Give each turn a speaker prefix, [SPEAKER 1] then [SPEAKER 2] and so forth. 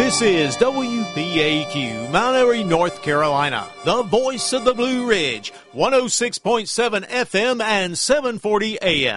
[SPEAKER 1] This is WPAQ, Mount Airy, North Carolina, the voice of the Blue Ridge, 106.7 FM and 740 AM.